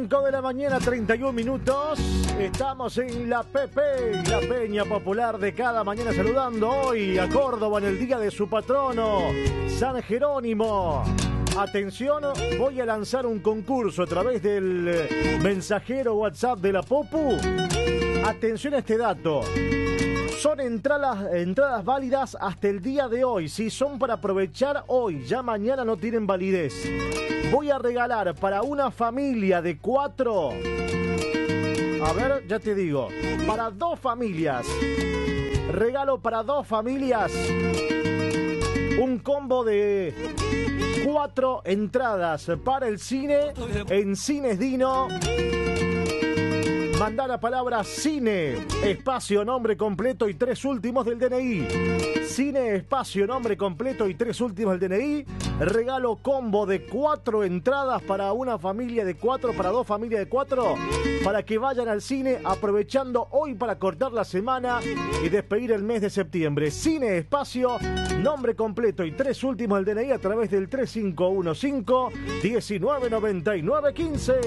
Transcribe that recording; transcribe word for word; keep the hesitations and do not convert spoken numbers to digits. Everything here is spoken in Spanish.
cinco de la mañana, treinta y un minutos. Estamos en la P P, la Peña Popular de cada mañana, saludando hoy a Córdoba en el día de su patrono, San Jerónimo. Atención, voy a lanzar un concurso a través del mensajero WhatsApp de la Popu. Atención a este dato. Son entradas, entradas válidas hasta el día de hoy. Si son para aprovechar hoy, ya mañana no tienen validez. Voy a regalar para una familia de cuatro. A ver, ya te digo. Para dos familias. Regalo para dos familias. Un combo de cuatro entradas para el cine en Cines Dino. Mandá la palabra cine, espacio, nombre completo y tres últimos del D N I. Cine, espacio, nombre completo y tres últimos del D N I. Regalo combo de cuatro entradas para una familia de cuatro, para dos familias de cuatro, para que vayan al cine aprovechando hoy para cortar la semana y despedir el mes de septiembre. Cine, espacio, nombre completo y tres últimos del D N I a través del tres cinco uno cinco, uno nueve nueve nueve uno cinco.